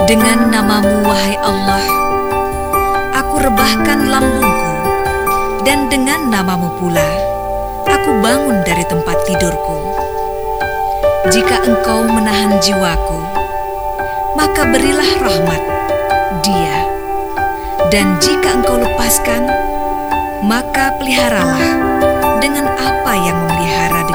Dengan nama-Mu, wahai Allah, aku rebahkan lambungku, dan dengan nama-Mu pula aku bangun dari tempat tidurku. Jika Engkau menahan jiwaku, maka berilah rahmat dia. Dan jika Engkau lepaskan, maka peliharalah dengan apa yang memelihara dengan